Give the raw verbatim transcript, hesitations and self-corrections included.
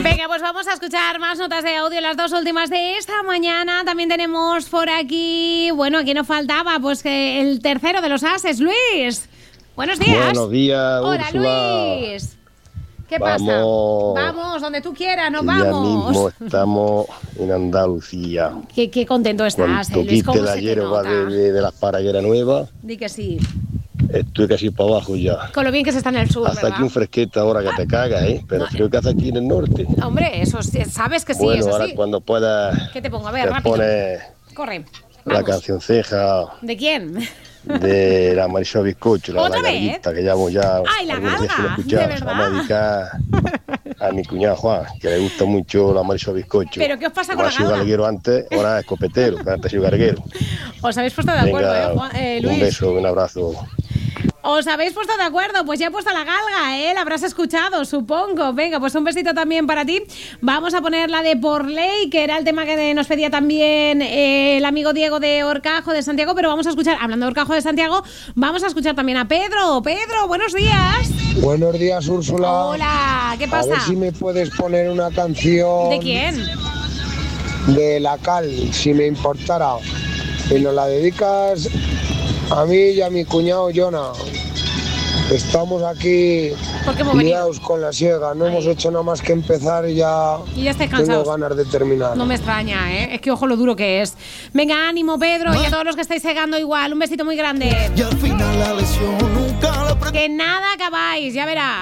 Venga, pues vamos a escuchar más notas de audio, las dos últimas de esta mañana. También tenemos por aquí, bueno, aquí nos faltaba, pues que el tercero de los ases, Luis. Buenos días. Buenos días, Hola, Úrsula. Luis. ¿Qué Vamos. pasa? Vamos, donde tú quieras, nos Ya vamos. mismo estamos en Andalucía. Qué, qué contento estás, Cuando eh, Luis, quite cómo la se te hierba nota. de, de, de las paragueras nuevas, Di que sí. estoy casi para abajo ya. Con lo bien que se está en el sur, Hace ¿verdad? aquí un fresquete ahora que te cagas, ¿eh? Pero No, creo que hace aquí en el norte. Hombre, eso sí, sabes que sí, Bueno, eso ahora sí. cuando puedas ¿Qué te pongo? A ver, te rápido. pones Corre. la Vamos. canción ceja ¿De quién? de la Marisol Bizcocho, la, la ¿Otra vez? garguita, que llamo ya. Ay, la algunos días galga, sin escuchar. ¿de verdad? Vamos a dedicar a mi cuñado Juan, que le gusta mucho la Marisol Bizcocho. ¿Pero qué os pasa Como con ha la sido galga? galguero antes, ahora es escopetero, que antes ha sido garguero. Os habéis puesto de acuerdo, Venga, ¿eh, Juan- eh, Luis? un beso, un abrazo. Os habéis puesto de acuerdo, pues ya he puesto la galga, ¿eh? La habrás escuchado, supongo. Venga, pues un besito también para ti. Vamos a poner la de Por Ley, que era el tema que nos pedía también eh, el amigo Diego de Horcajo de Santiago, pero vamos a escuchar, hablando de Horcajo de Santiago, vamos a escuchar también a Pedro. Pedro, buenos días. Buenos días, Úrsula. Hola, ¿qué A pasa? ver si me puedes poner una canción ¿De quién? de La Cal, si me importara. Y nos la dedicas a mí y a mi cuñado Jonah. Estamos aquí ¿Por qué hemos venido? liados con la siega. No hemos hecho nada más que empezar y ya, Y ya estáis tengo cansados. ganas de terminar. No me extraña, ¿eh? Es que ojo lo duro que es. Venga, ánimo, Pedro, y a todos los que estáis segando igual. Un besito muy grande. Y al final la lesión nunca la Que nada acabáis, ya verás.